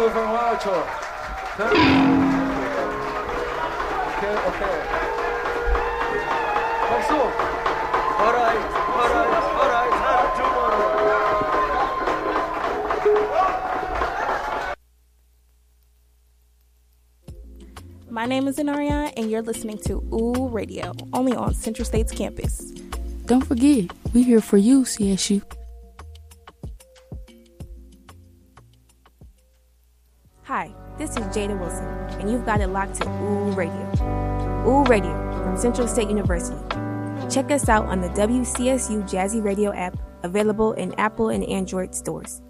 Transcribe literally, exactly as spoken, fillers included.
you very much. Thank you. Okay, okay. 박수. Alright, alright, alright. 하나, 두 번. My name is Inarian, and you're listening to Ooh Radio, only on Central State's campus. Don't forget, we're here for you, C S U. Hi, this is Jada Wilson, and you've got it locked to Ooh Radio. Ooh Radio from Central State University. Check us out on the W C S U Jazzy Radio app, available in Apple and Android stores.